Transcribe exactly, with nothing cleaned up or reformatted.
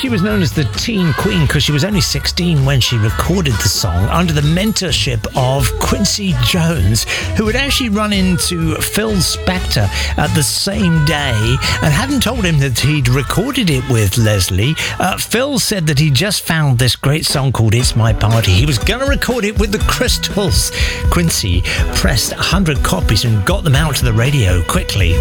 She was known as the Teen Queen because she was only sixteen when she recorded the song under the mentorship of Quincy Jones, who had actually run into Phil Spector at the same day and hadn't told him that he'd recorded it with Leslie. Uh, Phil said that he just found this great song called It's My Party. He was going to record it with the Crystals. Quincy pressed one hundred copies and got them out to the radio quickly.